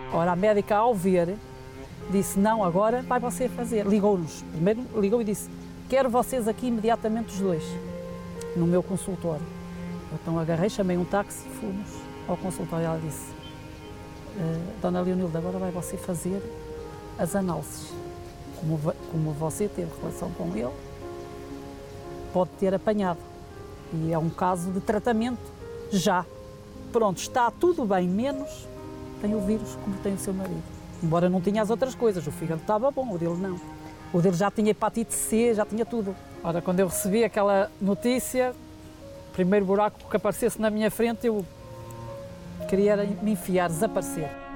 Ora, a médica, ao ver, disse, não, agora vai você fazer. Ligou-nos. Primeiro ligou e disse, quero vocês aqui imediatamente os dois, no meu consultório. Então agarrei, chamei um táxi e fomos ao consultório. Ela disse, Dona Leonilda, agora vai você fazer as análises. Como você teve relação com ele, pode ter apanhado. E é um caso de tratamento já. Pronto, está tudo bem, menos tem o vírus como tem o seu marido. Embora não tinha as outras coisas, o fígado estava bom, o dele não. O dele já tinha hepatite C, já tinha tudo. Ora, quando eu recebi aquela notícia, o primeiro buraco que aparecesse na minha frente, eu queria me enfiar, desaparecer.